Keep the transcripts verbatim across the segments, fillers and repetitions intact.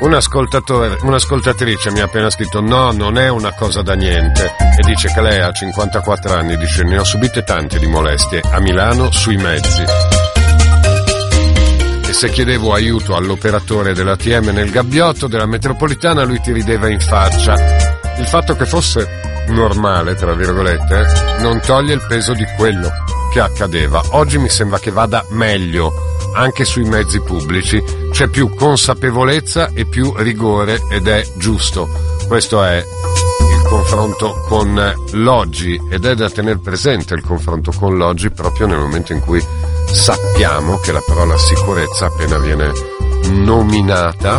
ascoltatore, un'ascoltatrice mi ha appena scritto no, non è una cosa da niente, e dice che lei ha cinquantaquattro anni, dice ne ho subite tante di molestie a Milano sui mezzi, e se chiedevo aiuto all'operatore dell'A T M nel gabbiotto della metropolitana lui ti rideva in faccia. Il fatto che fosse normale, tra virgolette, non toglie il peso di quello che accadeva. Oggi mi sembra che vada meglio anche sui mezzi pubblici, c'è più consapevolezza e più rigore ed è giusto. Questo è il confronto con l'oggi, ed è da tenere presente il confronto con l'oggi proprio nel momento in cui sappiamo che la parola sicurezza appena viene nominata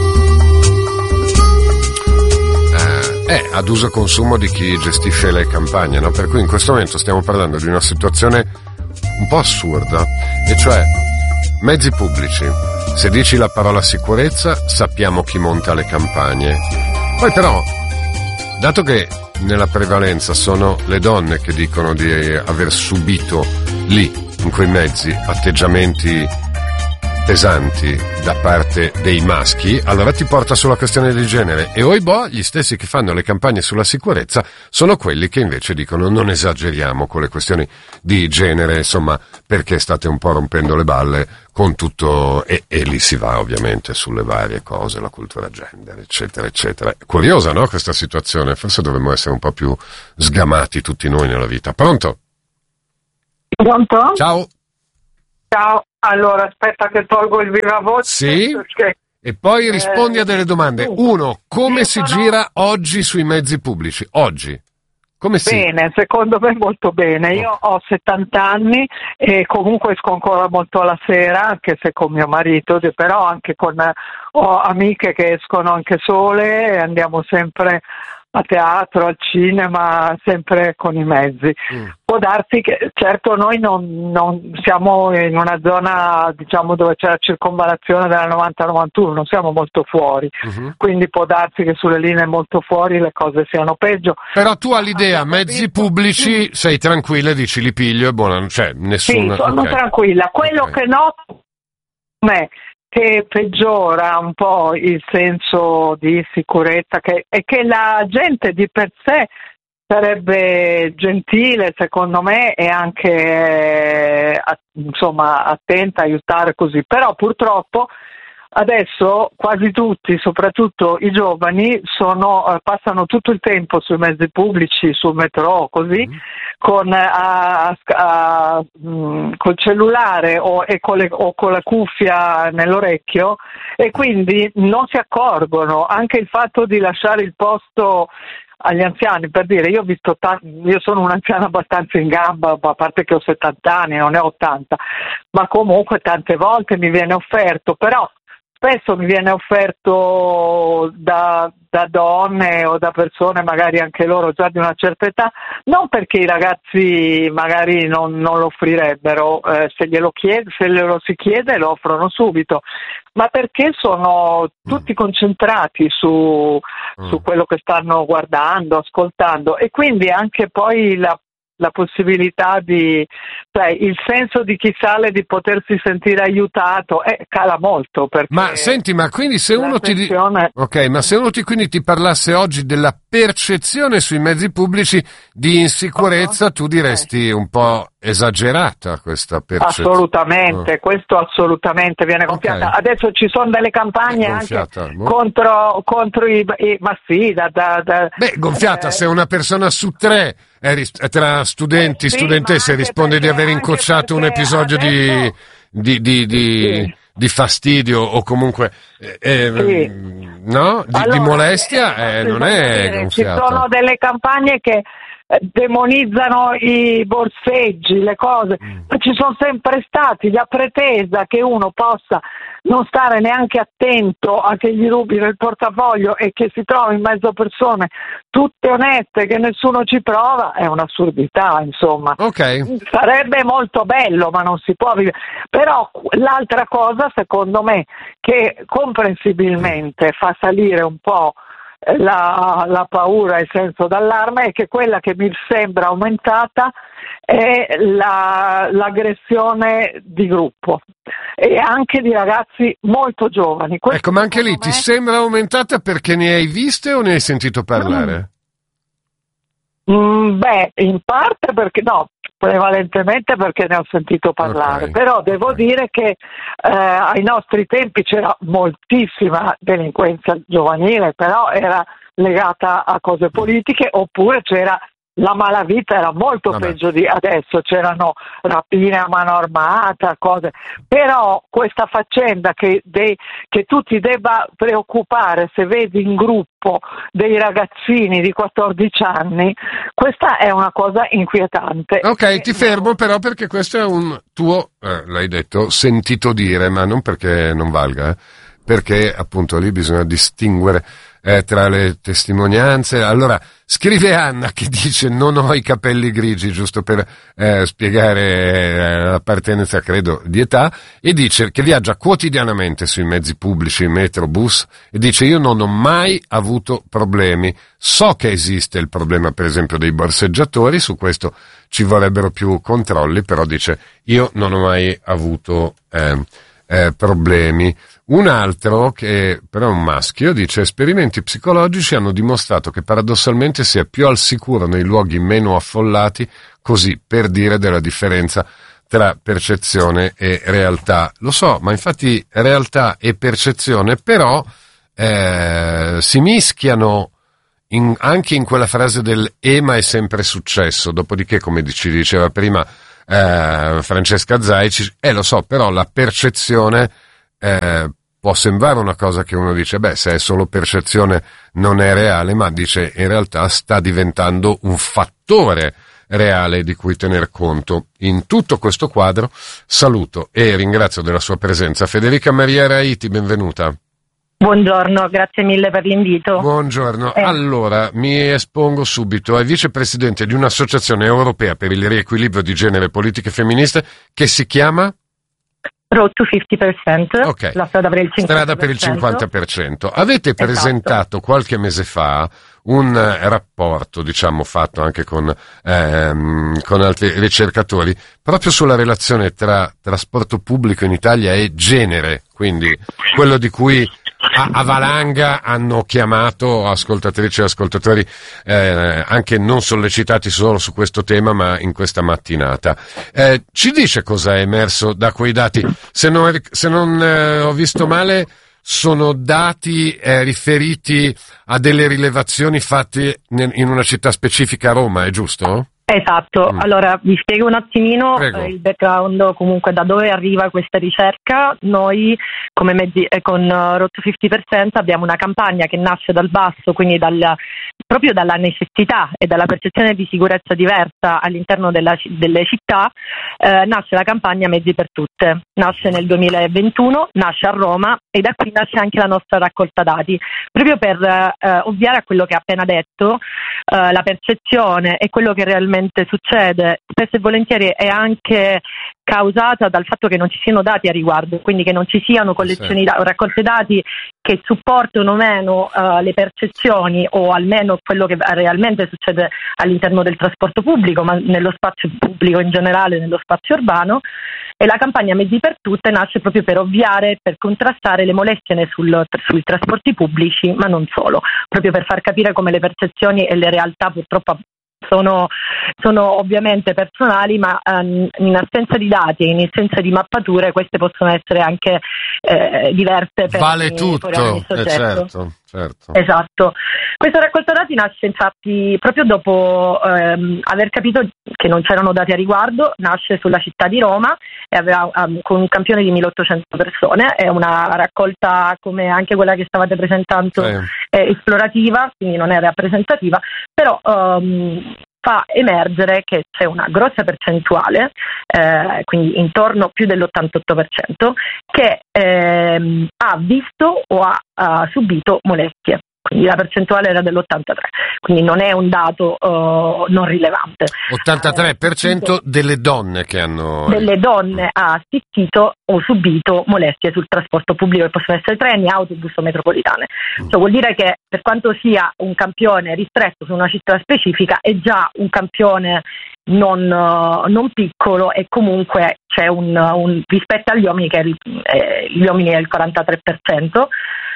è ad uso e consumo di chi gestisce le campagne, no? Per cui in questo momento stiamo parlando di una situazione un po' assurda, e cioè mezzi pubblici, se dici la parola sicurezza sappiamo chi monta le campagne, poi però dato che nella prevalenza sono le donne che dicono di aver subito lì in quei mezzi atteggiamenti pesanti da parte dei maschi, allora ti porta sulla questione del genere, e oibò gli stessi che fanno le campagne sulla sicurezza sono quelli che invece dicono non esageriamo con le questioni di genere, insomma, perché state un po' rompendo le balle con tutto, e, e lì si va ovviamente sulle varie cose, la cultura gender, eccetera eccetera. Curiosa, no, questa situazione? Forse dovremmo essere un po' più sgamati tutti noi nella vita. Pronto? Pronto? Ciao. Ciao, allora aspetta che tolgo il viva voce. Sì, perché, e poi rispondi eh, a delle domande. Uno, come si sono... gira oggi sui mezzi pubblici? Oggi? Come si? Bene, secondo me molto bene. Io Oh. ho settanta anni e comunque esco ancora molto la sera, anche se con mio marito, però anche con ho amiche che escono anche sole e andiamo sempre a teatro, al cinema, sempre con i mezzi. Mm. Può darsi che, certo, noi non, non siamo in una zona, diciamo, dove c'è la circonvallazione della novanta novantuno, non siamo molto fuori, uh-huh. Quindi può darsi che sulle linee molto fuori le cose siano peggio. Però tu hai l'idea, mezzi pubblici, sei tranquilla e dici li piglio e buona, cioè nessuna... Sì, sono okay. tranquilla. Quello okay. che noto è che peggiora un po' il senso di sicurezza, che, è che la gente di per sé sarebbe gentile, secondo me, e anche eh, insomma attenta, aiutare così, però purtroppo adesso quasi tutti, soprattutto i giovani, sono, eh, passano tutto il tempo sui mezzi pubblici, sul metro, così, mm. con a, a, a, mh, col cellulare o, e con le, o con la cuffia nell'orecchio, e quindi non si accorgono. Anche il fatto di lasciare il posto agli anziani, per dire, io ho visto t- io sono un'anziana abbastanza in gamba, a parte che ho settanta anni, non ne ho ottanta, ma comunque tante volte mi viene offerto, però spesso mi viene offerto da, da donne o da persone magari anche loro già di una certa età, non perché i ragazzi magari non, non lo offrirebbero, eh, se glielo chiede, se glielo si chiede lo offrono subito, ma perché sono tutti concentrati su, mm. su quello che stanno guardando, ascoltando, e quindi anche poi la la possibilità di, cioè il senso di chi sale di potersi sentire aiutato eh, cala molto. Perché ma senti, ma quindi se uno ti di... ok, ma se uno ti quindi ti parlasse oggi della percezione sui mezzi pubblici di insicurezza, uh-huh. tu diresti un po' esagerata questa percezione. Assolutamente, uh. questo assolutamente viene gonfiata. Okay. Adesso ci sono delle campagne anche contro, contro i, i ma sì, da, da, da beh, gonfiata eh, se una persona su tre è ris- tra studenti, eh, sì, studentesse risponde di aver incocciato un episodio adesso... di, di, di, di, sì. di fastidio o comunque eh, eh, sì. no? Di, allora, di molestia, eh, non è gonfiata. Ci sono delle campagne che demonizzano i borseggi, le cose, mm. ma ci sono sempre stati la pretesa che uno possa non stare neanche attento a che gli rubino il portafoglio e che si trovi in mezzo a persone tutte oneste, che nessuno ci prova, è un'assurdità, insomma. Okay. Sarebbe molto bello, ma non si può vivere. Però l'altra cosa, secondo me, che comprensibilmente fa salire un po' la, la paura e il senso d'allarme, è che quella che mi sembra aumentata è la, l'aggressione di gruppo e anche di ragazzi molto giovani. Questo, ecco, ma anche lì me... ti sembra aumentata perché ne hai viste o ne hai sentito parlare? Mm, beh, in parte perché no, prevalentemente perché ne ho sentito parlare, okay, però devo okay. dire che eh, ai nostri tempi c'era moltissima delinquenza giovanile, però era legata a cose politiche, oppure c'era la malavita, era molto Vabbè. peggio di adesso, c'erano rapine a mano armata, cose, però questa faccenda che, dei, che tu ti debba preoccupare se vedi in gruppo dei ragazzini di quattordici anni, questa è una cosa inquietante. Ok, ti fermo però perché questo è un tuo, eh, l'hai detto, sentito dire, ma non perché non valga, eh, perché appunto lì bisogna distinguere Eh, tra le testimonianze. Allora, scrive Anna che dice non ho i capelli grigi, giusto per eh, spiegare eh, l'appartenenza, credo, di età, e dice che viaggia quotidianamente sui mezzi pubblici, metro, bus, e dice io non ho mai avuto problemi. So che esiste il problema, per esempio, dei borseggiatori, su questo ci vorrebbero più controlli, però dice io non ho mai avuto eh, eh, problemi. Un altro, che però è un maschio, dice esperimenti psicologici hanno dimostrato che paradossalmente si è più al sicuro nei luoghi meno affollati, così per dire della differenza tra percezione e realtà. Lo so, ma infatti realtà e percezione però eh, si mischiano in, anche in quella frase del "e ma è sempre successo", dopodiché, come ci diceva prima eh, Francesca Zaici, eh lo so, però la percezione Eh, può sembrare una cosa che uno dice, beh, se è solo percezione non è reale, ma dice in realtà sta diventando un fattore reale di cui tener conto. In tutto questo quadro saluto e ringrazio della sua presenza Federica Maria Raiti, benvenuta. Buongiorno, grazie mille per l'invito. Buongiorno, eh. allora mi espongo subito, è vicepresidente di un'associazione europea per il riequilibrio di genere e politiche femministe che si chiama? Road to fifty percent, okay. La strada per il cinquanta per cento. Strada per il cinquanta per cento. Avete presentato esatto. qualche mese fa un rapporto, diciamo, fatto anche con, ehm, con altri ricercatori, proprio sulla relazione tra trasporto pubblico in Italia e genere, quindi quello di cui a, a valanga hanno chiamato ascoltatrici e ascoltatori eh, anche non sollecitati solo su questo tema ma in questa mattinata. Eh, ci dice cosa è emerso da quei dati? Se non, se non eh, ho visto male sono dati eh, riferiti a delle rilevazioni fatte in una città specifica, Roma, è giusto? Esatto, mm. Allora vi spiego un attimino eh, il background, comunque da dove arriva questa ricerca. Noi come mezzi, eh, con uh, Road to fifty percent abbiamo una campagna che nasce dal basso, quindi dal, proprio dalla necessità e dalla percezione di sicurezza diversa all'interno della, delle città. Eh, nasce la campagna Mezzi per Tutte, nasce nel duemilaventuno, nasce a Roma e da qui nasce anche la nostra raccolta dati, proprio per eh, ovviare a quello che ha appena detto. Uh, la percezione e quello che realmente succede spesso e volentieri è anche causata dal fatto che non ci siano dati a riguardo, quindi che non ci siano collezioni da- o raccolte dati che supportino o meno uh, le percezioni o almeno quello che realmente succede all'interno del trasporto pubblico, ma nello spazio pubblico in generale, nello spazio urbano. E la campagna Mezzi per Tutte nasce proprio per ovviare, per contrastare le molestie sul, sui trasporti pubblici, ma non solo, proprio per far capire come le percezioni e le realtà purtroppo sono, sono ovviamente personali, ma um, in assenza di dati e in assenza di mappature queste possono essere anche eh, diverse per vale ogni, tutto, per ogni eh, certo, certo. Esatto. Questa raccolta dati nasce infatti proprio dopo ehm, aver capito che non c'erano dati a riguardo, nasce sulla città di Roma e aveva um, con un campione di milleottocento persone, è una raccolta come anche quella che stavate presentando, sì. È esplorativa, quindi non è rappresentativa, però um, fa emergere che c'è una grossa percentuale, eh, quindi intorno più dell'ottantotto per cento, che ehm, ha visto o ha, ha subito molestie. quindi la percentuale era dell'ottantatré, quindi non è un dato uh, non rilevante. ottantatré per cento delle donne che hanno... Delle donne ha assistito o subito molestie sul trasporto pubblico, che possono essere treni, autobus o metropolitane. Mm. Cioè, vuol dire che per quanto sia un campione ristretto su una città specifica, è già un campione non, uh, non piccolo, e comunque c'è un, un rispetto agli uomini, che è, eh, gli uomini è il quarantatré per cento.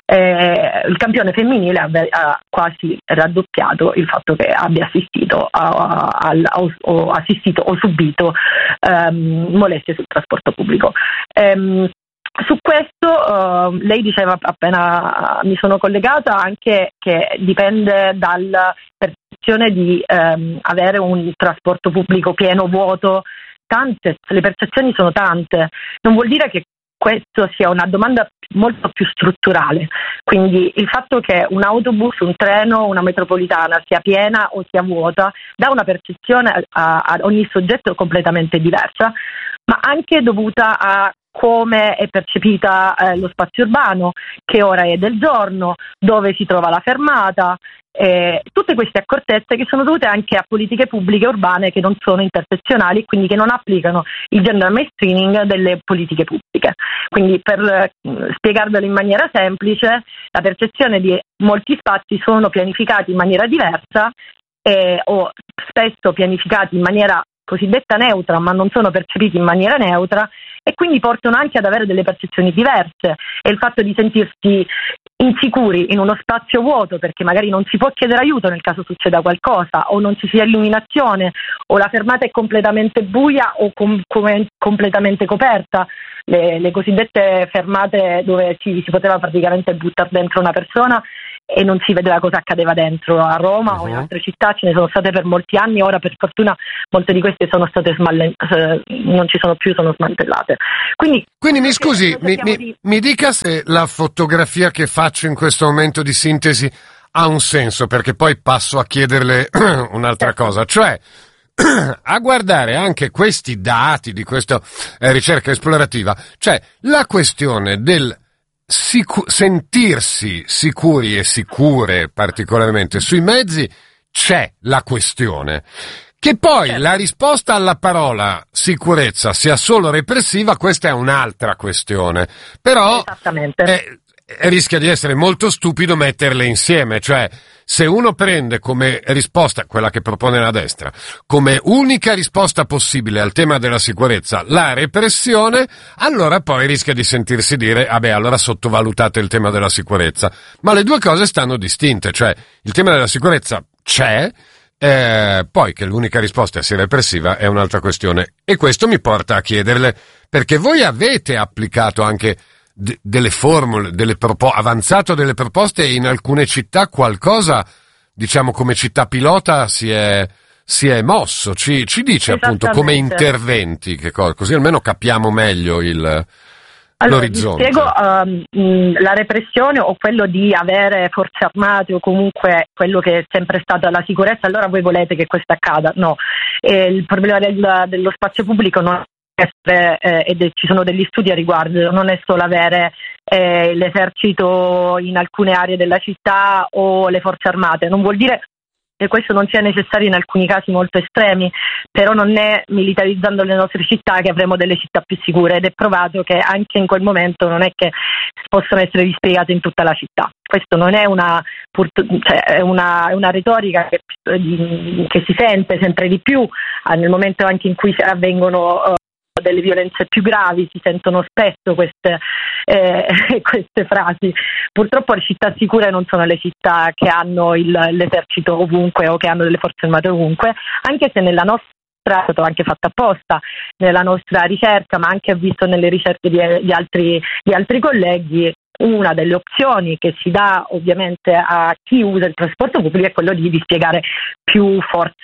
Eh, il campione femminile ha, ha quasi raddoppiato il fatto che abbia assistito, a, a, a, o assistito o subito um, molestie sul trasporto pubblico. Um, Su questo uh, lei diceva appena mi sono collegata anche che dipende dalla percezione di um, avere un trasporto pubblico pieno o vuoto. Tante, le percezioni sono tante, non vuol dire che questo sia una domanda molto più strutturale, quindi il fatto che un autobus, un treno, una metropolitana sia piena o sia vuota dà una percezione a, a ogni soggetto completamente diversa, ma anche dovuta a come è percepita eh, lo spazio urbano, che ora è del giorno, dove si trova la fermata, eh, tutte queste accortezze che sono dovute anche a politiche pubbliche urbane che non sono intersezionali, quindi che non applicano il gender mainstreaming delle politiche pubbliche. Quindi per eh, spiegarvelo in maniera semplice, la percezione di molti spazi sono pianificati in maniera diversa eh, o spesso pianificati in maniera cosiddetta neutra, ma non sono percepiti in maniera neutra, e quindi portano anche ad avere delle percezioni diverse, e il fatto di sentirsi insicuri in uno spazio vuoto perché magari non si può chiedere aiuto nel caso succeda qualcosa, o non ci sia illuminazione, o la fermata è completamente buia o com- com- completamente coperta, le, le cosiddette fermate dove si, si poteva praticamente buttare dentro una persona e non si vedeva cosa accadeva dentro. A Roma uh-huh. o in altre città ce ne sono state per molti anni, ora per fortuna molte di queste sono state smalle- non ci sono più, sono smantellate. Quindi, Quindi mi scusi, mi, mi, di... mi dica se la fotografia che faccio in questo momento di sintesi ha un senso, perché poi passo a chiederle un'altra certo. cosa, cioè a guardare anche questi dati di questa eh, ricerca esplorativa, cioè la questione del Sicu- sentirsi sicuri e sicure particolarmente sui mezzi, c'è la questione. Che poi certo. la risposta alla parola sicurezza sia solo repressiva, questa è un'altra questione. Però eh, rischia di essere molto stupido metterle insieme, cioè se uno prende come risposta, quella che propone la destra, come unica risposta possibile al tema della sicurezza la repressione, allora poi rischia di sentirsi dire vabbè, allora sottovalutate il tema della sicurezza. Ma le due cose stanno distinte, cioè il tema della sicurezza c'è, eh, poi che l'unica risposta sia repressiva è un'altra questione. E questo mi porta a chiederle, perché voi avete applicato anche D- delle formule, delle propo- avanzato delle proposte, e in alcune città qualcosa, diciamo come città pilota, si è, si è mosso. Ci, ci dice appunto come interventi, che cosa, così almeno capiamo meglio il, allora, l'orizzonte. Vi spiego, um, la repressione o quello di avere forze armate o comunque quello che è sempre stata la sicurezza, allora voi volete che questo accada? No, e il problema del, dello spazio pubblico non essere, eh, ed ci sono degli studi a riguardo, non è solo avere eh, l'esercito in alcune aree della città o le forze armate, non vuol dire che questo non sia necessario in alcuni casi molto estremi, però non è militarizzando le nostre città che avremo delle città più sicure, ed è provato che anche in quel momento non è che possono essere dispiegate in tutta la città. Questo non è una, cioè, è una, è una retorica che, che si sente sempre di più nel momento anche in cui avvengono uh, delle violenze più gravi, si sentono spesso queste, eh, queste frasi. Purtroppo le città sicure non sono le città che hanno il, l'esercito ovunque o che hanno delle forze armate ovunque, anche se nella nostra è stato anche fatto apposta nella nostra ricerca, ma anche visto nelle ricerche di, di, altri, di altri colleghi. Una delle opzioni che si dà ovviamente a chi usa il trasporto pubblico è quello di dispiegare più forze,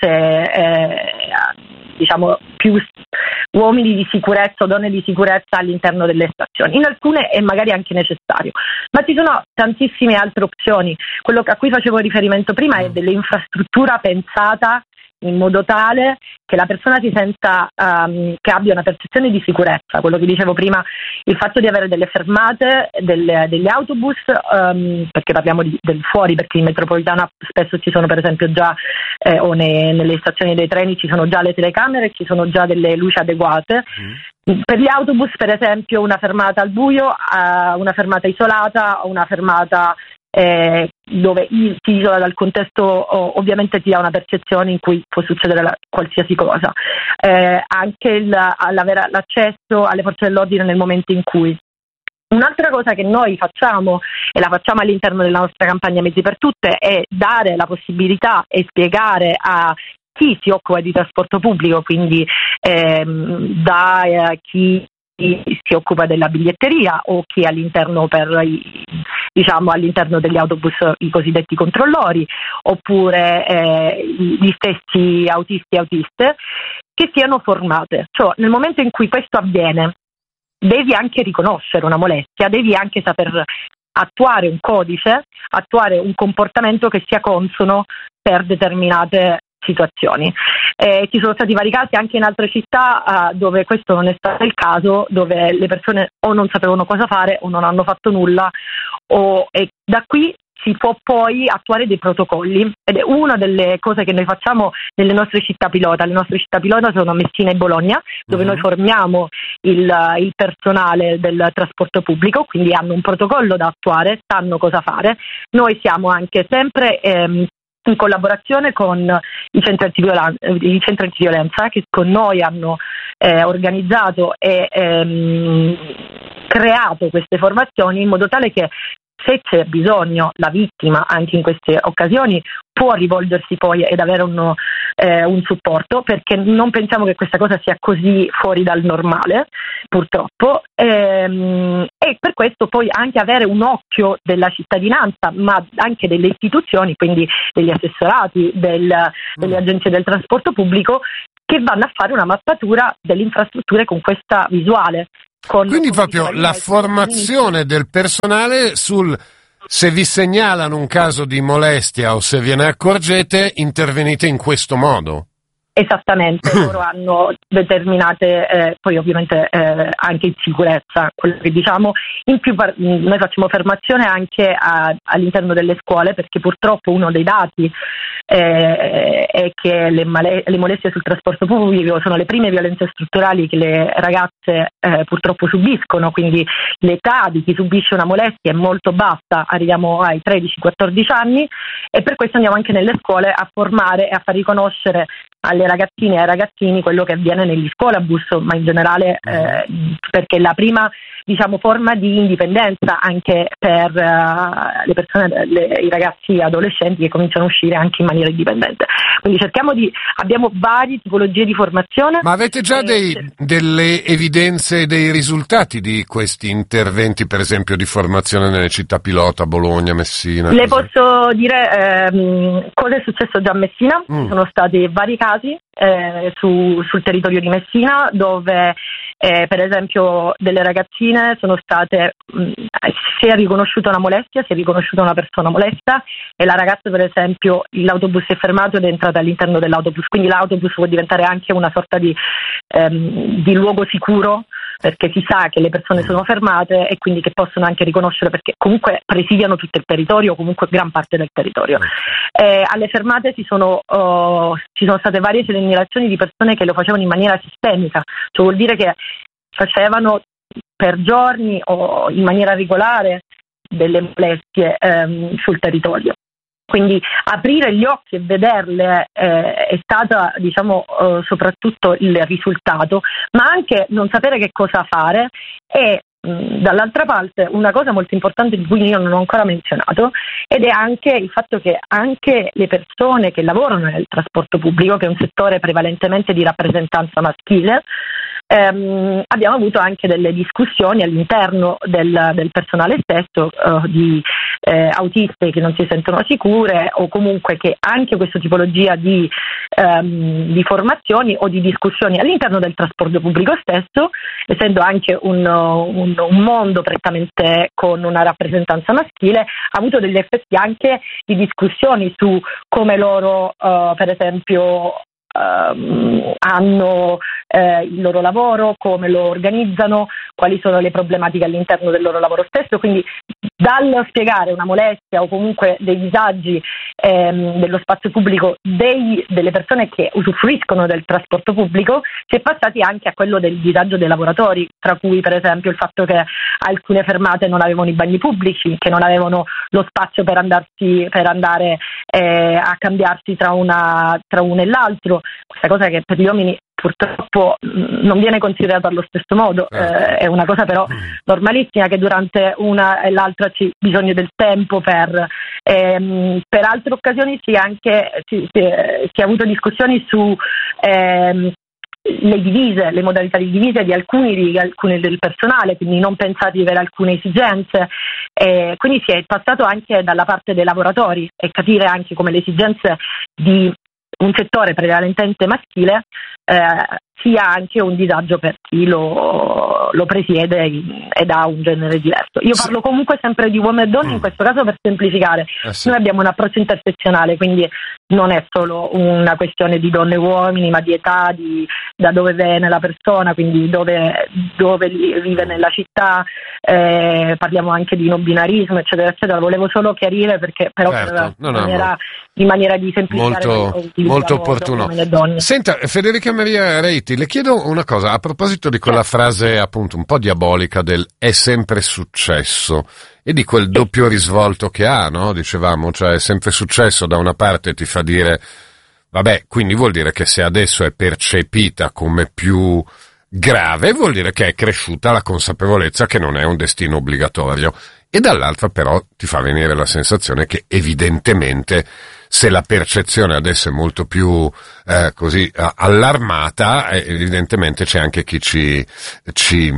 eh, diciamo più uomini di sicurezza o donne di sicurezza all'interno delle stazioni. In alcune è magari anche necessario, ma ci sono tantissime altre opzioni. Quello a cui facevo riferimento prima è dell'infrastruttura pensata in modo tale che la persona si senta, um, che abbia una percezione di sicurezza. Quello che dicevo prima, il fatto di avere delle fermate, delle, degli autobus, um, perché parliamo di, del fuori, perché in metropolitana spesso ci sono per esempio già, eh, o ne, nelle stazioni dei treni ci sono già le telecamere, ci sono già delle luci adeguate. Mm. Per gli autobus, per esempio, una fermata al buio, uh, una fermata isolata, una fermata Eh, dove si isola dal contesto, oh, ovviamente ti dà una percezione in cui può succedere la, qualsiasi cosa, eh, anche il, l'avere l'accesso alle forze dell'ordine nel momento in cui. Un'altra cosa che noi facciamo, e la facciamo all'interno della nostra campagna Mezzi per Tutte, è dare la possibilità e spiegare a chi si occupa di trasporto pubblico, quindi ehm, da eh, chi si occupa della biglietteria o chi è all'interno per i, diciamo all'interno degli autobus, i cosiddetti controllori, oppure eh, gli stessi autisti e autiste, che siano formate. Cioè, nel momento in cui questo avviene, devi anche riconoscere una molestia, devi anche saper attuare un codice, attuare un comportamento che sia consono per determinate situazioni. Eh, ci sono stati vari casi anche in altre città uh, dove questo non è stato il caso, dove le persone o non sapevano cosa fare o non hanno fatto nulla, o, e da qui si può poi attuare dei protocolli, ed è una delle cose che noi facciamo nelle nostre città pilota. Le nostre città pilota sono Messina e Bologna, dove mm-hmm. noi formiamo il, il personale del trasporto pubblico, quindi hanno un protocollo da attuare, sanno cosa fare. Noi siamo anche sempre ehm, in collaborazione con i centri antiviolenza, i centri antiviolenza che con noi hanno eh, organizzato e ehm, creato queste formazioni in modo tale che, se c'è bisogno, la vittima anche in queste occasioni può rivolgersi poi ed avere uno, eh, un supporto, perché non pensiamo che questa cosa sia così fuori dal normale, purtroppo, ehm, e per questo poi anche avere un occhio della cittadinanza, ma anche delle istituzioni, quindi degli assessorati, del, delle agenzie del trasporto pubblico, che vanno a fare una mappatura delle infrastrutture con questa visuale. Con, Quindi con proprio la formazione del personale sul, se vi segnalano un caso di molestia o se ve ne accorgete, intervenite in questo modo. Esattamente, loro hanno determinate, eh, poi ovviamente eh, anche in sicurezza, quello che diciamo. In più par- noi facciamo formazione anche a, all'interno delle scuole, perché purtroppo uno dei dati eh, è che le, male- le molestie sul trasporto pubblico sono le prime violenze strutturali che le ragazze eh, purtroppo subiscono, quindi l'età di chi subisce una molestia è molto bassa, arriviamo ai tredici quattordici anni, e per questo andiamo anche nelle scuole a formare e a far riconoscere alle ragazzine e ai ragazzini quello che avviene negli scuolabus, ma in generale eh, perché la prima, diciamo, forma di indipendenza anche per uh, le persone, le, i ragazzi adolescenti che cominciano a uscire anche in maniera indipendente. Quindi cerchiamo di, abbiamo varie tipologie di formazione. Ma avete già dei, delle evidenze, dei risultati di questi interventi, per esempio di formazione nelle città pilota, Bologna, Messina? Le così? Posso dire ehm, cosa è successo già a Messina. Mm. Ci sono stati vari casi Eh, su, sul territorio di Messina, dove eh, per esempio delle ragazzine sono state mh, si è riconosciuta una molestia, si è riconosciuta una persona molesta, e la ragazza, per esempio, l'autobus è fermato ed è entrata all'interno dell'autobus, quindi l'autobus può diventare anche una sorta di, ehm, di luogo sicuro, perché si sa che le persone sono fermate e quindi che possono anche riconoscere, perché comunque presidiano tutto il territorio, comunque gran parte del territorio. Eh, alle fermate ci sono, oh, ci sono state varie segnalazioni di persone che lo facevano in maniera sistemica, cioè vuol dire che facevano per giorni o in maniera regolare delle molestie ehm, sul territorio. Quindi aprire gli occhi e vederle eh, è stato, diciamo, eh, soprattutto il risultato, ma anche non sapere che cosa fare. E mh, dall'altra parte una cosa molto importante di cui io non ho ancora menzionato, ed è anche il fatto che anche le persone che lavorano nel trasporto pubblico, che è un settore prevalentemente di rappresentanza maschile, ehm, abbiamo avuto anche delle discussioni all'interno del, del personale stesso uh, di eh, autiste che non si sentono sicure, o comunque che anche questa tipologia di, um, di formazioni o di discussioni all'interno del trasporto pubblico stesso, essendo anche un, un, un mondo prettamente con una rappresentanza maschile, ha avuto degli effetti anche di discussioni su come loro uh, per esempio Uh, hanno uh, il loro lavoro, come lo organizzano, quali sono le problematiche all'interno del loro lavoro stesso. Quindi dal spiegare una molestia o comunque dei disagi ehm, dello spazio pubblico dei, delle persone che usufruiscono del trasporto pubblico, si è passati anche a quello del disagio dei lavoratori, tra cui per esempio il fatto che alcune fermate non avevano i bagni pubblici, che non avevano lo spazio per andarsi per andare eh, a cambiarsi tra una tra uno e l'altro. Questa cosa che per gli uomini purtroppo non viene considerata allo stesso modo, eh, è una cosa però normalissima, che durante una e l'altra c'è bisogno del tempo per ehm, per altre occasioni si, anche, si, si, si è avuto discussioni su ehm, le divise, le modalità di divise di alcuni, di alcuni del personale, quindi non pensati per alcune esigenze, eh, quindi si è passato anche dalla parte dei lavoratori e capire anche come le esigenze di un settore prevalentemente maschile eh, sia anche un disagio per chi lo, lo presiede ed ha un genere diverso. Io parlo comunque sempre di uomini e donne, in questo caso per semplificare. Eh sì. Noi abbiamo un approccio intersezionale, quindi non è solo una questione di donne e uomini, ma di età, di da dove viene la persona, quindi dove, dove vive nella città, eh, parliamo anche di non binarismo, eccetera, eccetera. Volevo solo chiarire, perché però certo. per, no, no, maniera, no. in maniera di semplificare molto, molto opportuno. Senta, Federica Maria Reiti, le chiedo una cosa a proposito di quella frase appunto un po' diabolica del "è sempre successo" e di quel doppio risvolto che ha, no? Dicevamo, cioè è sempre successo, da una parte ti fa dire vabbè, quindi vuol dire che se adesso è percepita come più grave, vuol dire che è cresciuta la consapevolezza che non è un destino obbligatorio, e dall'altra però ti fa venire la sensazione che evidentemente se la percezione adesso è molto più eh, così allarmata, eh, evidentemente c'è anche chi ci, ci,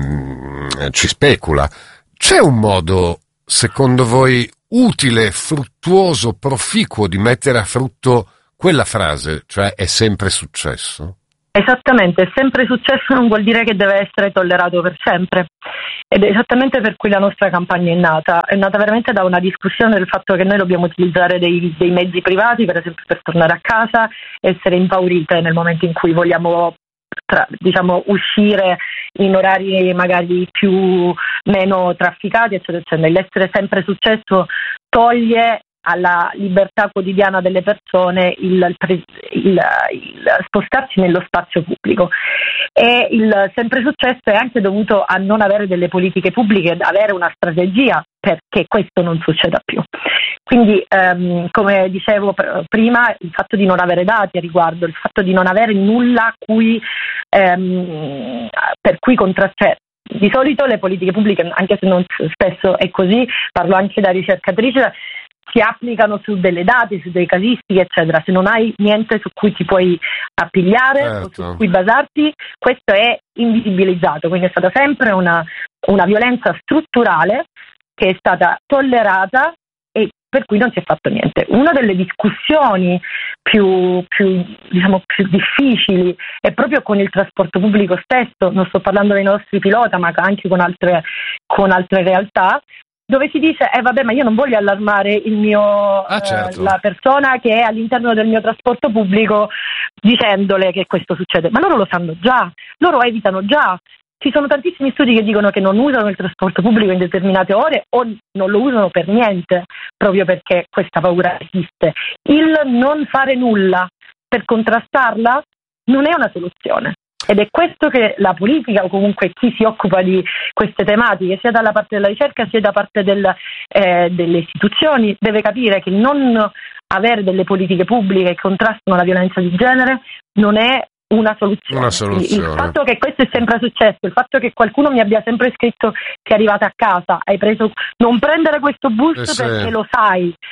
ci specula. C'è un modo, secondo voi, utile, fruttuoso, proficuo di mettere a frutto quella frase, cioè è sempre successo? Esattamente, è sempre successo non vuol dire che deve essere tollerato per sempre, ed è esattamente per cui la nostra campagna è nata. È nata veramente da una discussione del fatto che noi dobbiamo utilizzare dei, dei mezzi privati, per esempio per tornare a casa, essere impaurite nel momento in cui vogliamo tra, diciamo uscire in orari magari più meno trafficati, eccetera, eccetera. L'essere sempre successo toglie alla libertà quotidiana delle persone il, il, il, il spostarsi nello spazio pubblico, e il sempre successo è anche dovuto a non avere delle politiche pubbliche, ad avere una strategia perché questo non succeda più. Quindi ehm, come dicevo pr- prima, il fatto di non avere dati a riguardo, il fatto di non avere nulla cui, ehm, per cui contrastare. Di solito le politiche pubbliche, anche se non spesso è così, parlo anche da ricercatrice, si applicano su delle date, su dei casistiche, eccetera. Se non hai niente su cui ti puoi appigliare certo. o su cui basarti, questo è invisibilizzato. Quindi è stata sempre una, una violenza strutturale che è stata tollerata e per cui non si è fatto niente. Una delle discussioni più, più, diciamo, più difficili è proprio con il trasporto pubblico stesso. Non sto parlando dei nostri pilota, ma anche con altre, con altre realtà, dove si dice, eh vabbè, ma io non voglio allarmare il mio, ah, certo. eh, la persona che è all'interno del mio trasporto pubblico dicendole che questo succede. Ma loro lo sanno già, loro evitano già. Ci sono tantissimi studi che dicono che non usano il trasporto pubblico in determinate ore o non lo usano per niente, proprio perché questa paura esiste. Il non fare nulla per contrastarla non è una soluzione. Ed è questo che la politica, o comunque chi si occupa di queste tematiche, sia dalla parte della ricerca sia da parte del, eh, delle istituzioni, deve capire che non avere delle politiche pubbliche che contrastano la violenza di genere non è una soluzione. Una soluzione. Il fatto che questo è sempre successo, il fatto che qualcuno mi abbia sempre scritto che è arrivata a casa, hai preso, non prendere questo bus eh sì. perché lo sai.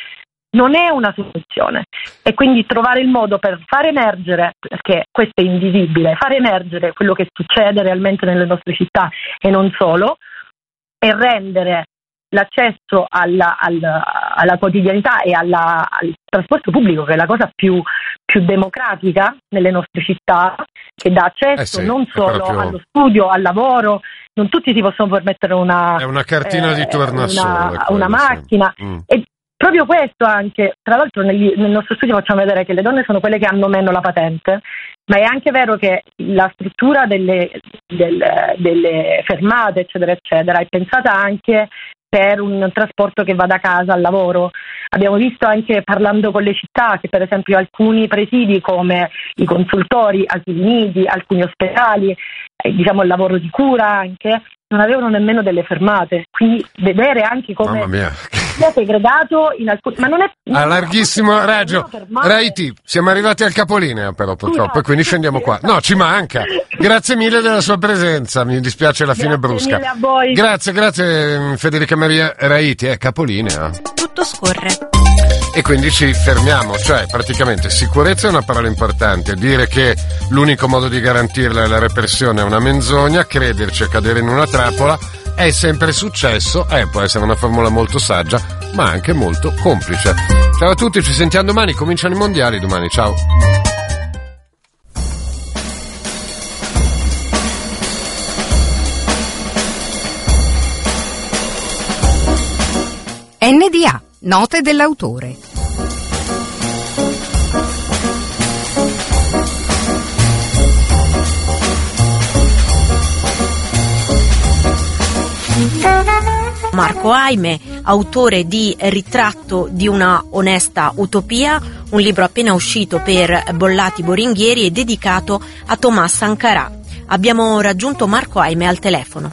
non è una soluzione, e quindi trovare il modo per far emergere, perché questo è invisibile, far emergere quello che succede realmente nelle nostre città e non solo, e rendere l'accesso alla, alla, alla quotidianità e alla, al trasporto pubblico, che è la cosa più, più democratica nelle nostre città, che dà accesso eh sì, non solo proprio... allo studio, al lavoro. Non tutti si possono permettere una, è una cartina eh, di tornasole, una, una macchina. Sì. Mm. E proprio questo anche, tra l'altro nel, nel nostro studio facciamo vedere che le donne sono quelle che hanno meno la patente, ma è anche vero che la struttura delle, delle, delle fermate, eccetera, eccetera, è pensata anche per un trasporto che va da casa al lavoro. Abbiamo visto anche, parlando con le città, che per esempio alcuni presidi come i consultori, asili nidi, alcuni ospedali, eh, diciamo il lavoro di cura anche, non avevano nemmeno delle fermate, quindi vedere anche come sia segregato in alcuni, ma non è a larghissimo raggio. Raiti, siamo arrivati al capolinea però purtroppo, e quindi scendiamo qua. No, ci manca. Grazie mille della sua presenza, mi dispiace la fine grazie brusca. Mille a voi. Grazie, grazie Federica Maria Raiti, è capolinea. Tutto scorre. E quindi ci fermiamo, cioè praticamente sicurezza è una parola importante, dire che l'unico modo di garantirla è la repressione è una menzogna, crederci e cadere in una trappola è sempre successo, eh, può essere una formula molto saggia, ma anche molto complice. Ciao a tutti, ci sentiamo domani, cominciano i mondiali domani, ciao. N D A, note dell'autore. Marco Aime, autore di Ritratto di una onesta utopia, un libro appena uscito per Bollati Boringhieri e dedicato a Thomas Sankara. Abbiamo raggiunto Marco Aime al telefono.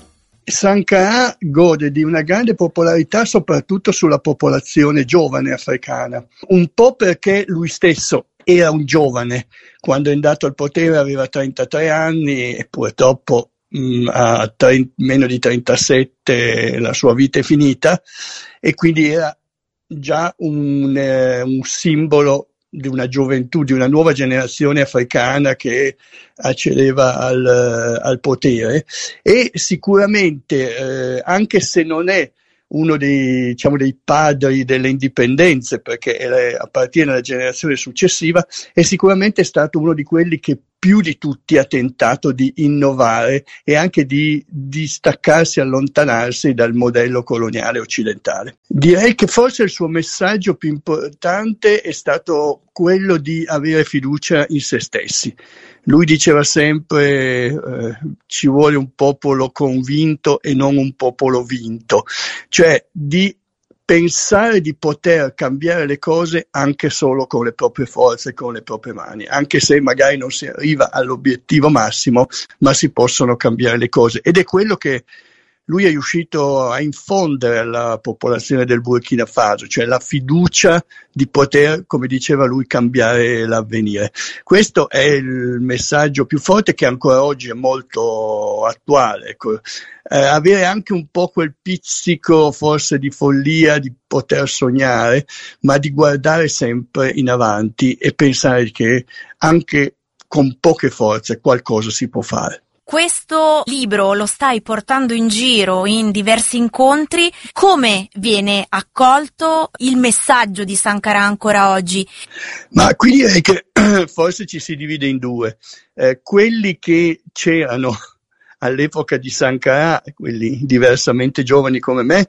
Sankara gode di una grande popolarità soprattutto sulla popolazione giovane africana, un po' perché lui stesso era un giovane, quando è andato al potere aveva trentatré anni e purtroppo mh, a trenta, meno di trentasette la sua vita è finita, e quindi era già un, eh, un simbolo di una gioventù, di una nuova generazione africana che accedeva al, al potere, e sicuramente eh, anche se non è uno dei, diciamo, dei padri delle indipendenze, perché era, appartiene alla generazione successiva, è sicuramente stato uno di quelli che più di tutti ha tentato di innovare e anche di distaccarsi, allontanarsi dal modello coloniale occidentale. Direi che forse il suo messaggio più importante è stato quello di avere fiducia in se stessi. Lui diceva sempre eh, ci vuole un popolo convinto e non un popolo vinto, cioè di pensare di poter cambiare le cose anche solo con le proprie forze, con le proprie mani, anche se magari non si arriva all'obiettivo massimo, ma si possono cambiare le cose, ed è quello che lui è riuscito a infondere alla popolazione del Burkina Faso, cioè la fiducia di poter, come diceva lui, cambiare l'avvenire. Questo è il messaggio più forte, che ancora oggi è molto attuale. Ecco. Eh, avere anche un po' quel pizzico forse di follia, di poter sognare, ma di guardare sempre in avanti e pensare che anche con poche forze qualcosa si può fare. Questo libro lo stai portando in giro in diversi incontri. Come viene accolto il messaggio di Sankara ancora oggi? Ma qui direi che forse ci si divide in due. Eh, quelli che c'erano all'epoca di Sankara, quelli diversamente giovani come me,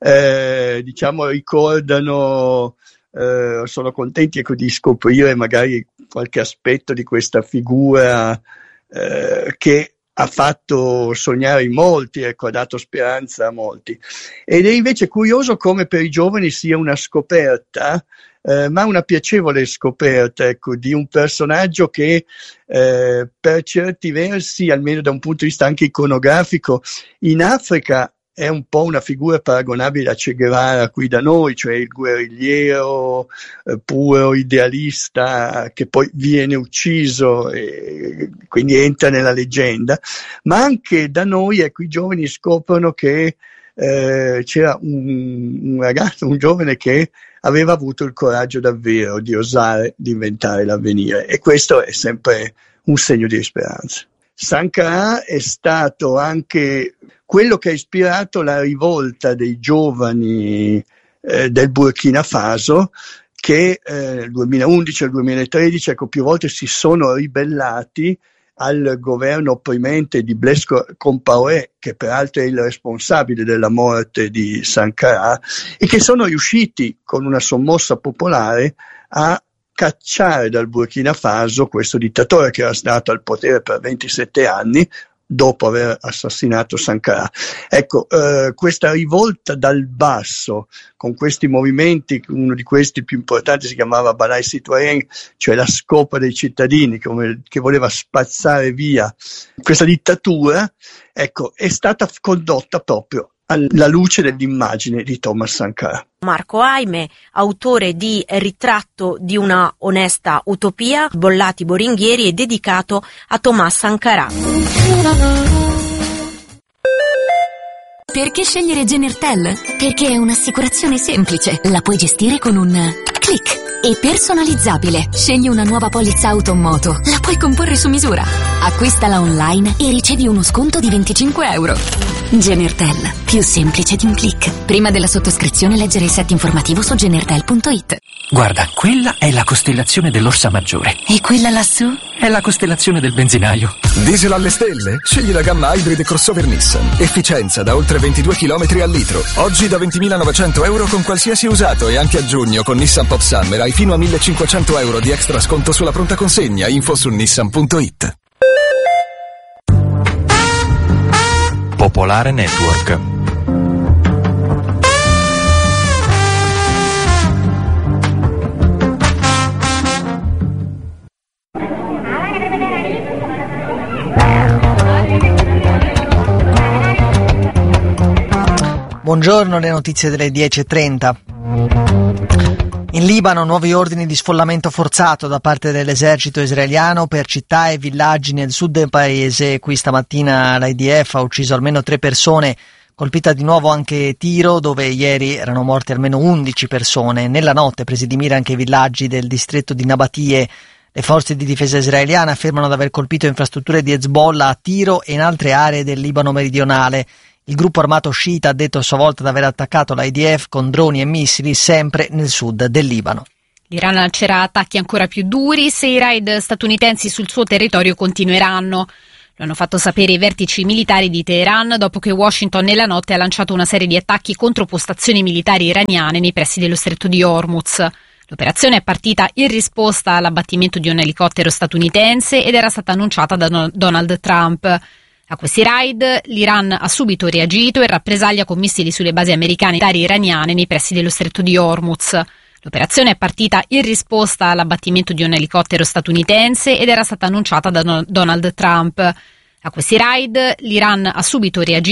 eh, diciamo ricordano, eh, sono contenti ecco, di scoprire magari qualche aspetto di questa figura eh, che ha fatto sognare in molti, ecco, ha dato speranza a molti. Ed è invece curioso come per i giovani sia una scoperta, eh, ma una piacevole scoperta, ecco, di un personaggio che eh, per certi versi, almeno da un punto di vista anche iconografico, in Africa è un po' una figura paragonabile a Che Guevara qui da noi, cioè il guerrigliero eh, puro, idealista, che poi viene ucciso e quindi entra nella leggenda, ma anche da noi ecco, i giovani scoprono che eh, c'era un, un ragazzo, un giovane che aveva avuto il coraggio davvero di osare di inventare l'avvenire, e questo è sempre un segno di speranza. Sankara è stato anche quello che ha ispirato la rivolta dei giovani eh, del Burkina Faso, che eh, nel duemilaundici e nel duemilatredici, ecco, più volte si sono ribellati al governo opprimente di Blaise Compaoré, che peraltro è il responsabile della morte di Sankara, e che sono riusciti con una sommossa popolare a cacciare dal Burkina Faso questo dittatore che era stato al potere per ventisette anni dopo aver assassinato Sankara. Ecco, eh, questa rivolta dal basso, con questi movimenti, uno di questi più importanti si chiamava Bataille Citoyenne, cioè la scopa dei cittadini, come, che voleva spazzare via questa dittatura, ecco, è stata condotta proprio alla luce dell'immagine di Thomas Sankara. Marco Aime, autore di Ritratto di una onesta utopia, Bollati Boringhieri, è dedicato a Thomas Sankara. Perché scegliere Genertel? Perché è un'assicurazione semplice, la puoi gestire con un click e personalizzabile. Scegli una nuova polizza auto o moto, la puoi comporre su misura. Acquistala online e ricevi uno sconto di venticinque euro. Genertel, più semplice di un click. Prima della sottoscrizione leggere il set informativo su genertel punto it. Guarda, quella è la costellazione dell'Orsa Maggiore. E quella lassù? È la costellazione del benzinaio. Diesel alle stelle? Scegli la gamma Hybrid e crossover Nissan. Efficienza da oltre ventidue chilometri al litro. Oggi da ventimilanovecento euro con qualsiasi usato, e anche a giugno con Nissan Pop Summer hai fino a millecinquecento euro di extra sconto sulla pronta consegna. Info su nissan punto it. Popolare Network. Buongiorno, le notizie delle dieci e trenta. In Libano nuovi ordini di sfollamento forzato da parte dell'esercito israeliano per città e villaggi nel sud del paese. Qui stamattina l'I D F ha ucciso almeno tre persone, colpita di nuovo anche Tiro, dove ieri erano morte almeno undici persone. Nella notte presi di mira anche i villaggi del distretto di Nabatie. Le forze di difesa israeliane affermano di aver colpito infrastrutture di Hezbollah a Tiro e in altre aree del Libano meridionale. Il gruppo armato sciita ha detto a sua volta di aver attaccato l'I D F con droni e missili sempre nel sud del Libano. L'Iran lancerà attacchi ancora più duri se i raid statunitensi sul suo territorio continueranno. Lo hanno fatto sapere i vertici militari di Teheran dopo che Washington nella notte ha lanciato una serie di attacchi contro postazioni militari iraniane nei pressi dello stretto di Hormuz. L'operazione è partita in risposta all'abbattimento di un elicottero statunitense ed era stata annunciata da Donald Trump. A questi raid l'Iran ha subito reagito in rappresaglia con missili sulle basi americane e iraniane nei pressi dello stretto di Hormuz. L'operazione è partita in risposta all'abbattimento di un elicottero statunitense ed era stata annunciata da Donald Trump. A questi raid l'Iran ha subito reagito